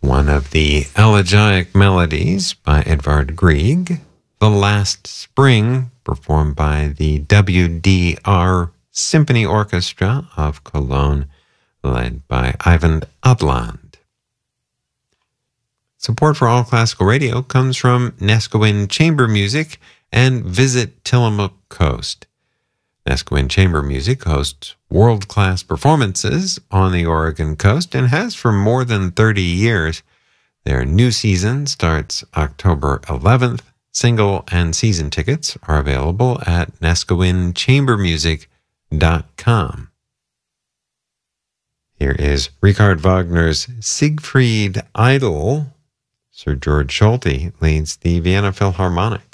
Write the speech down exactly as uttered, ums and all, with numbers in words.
one of the elegiac melodies by Edvard Grieg, The Last Spring, performed by the W D R Symphony Orchestra of Cologne, led by Ivan Adland. Support for All Classical Radio comes from Neskowin Chamber Music and Visit Tillamook Coast. Neskowin Chamber Music hosts world-class performances on the Oregon coast and has for more than thirty years. Their new season starts October eleventh. Single and season tickets are available at neskowin chamber music dot com. Here is Richard Wagner's Siegfried Idle. Sir George Solti leads the Vienna Philharmonic.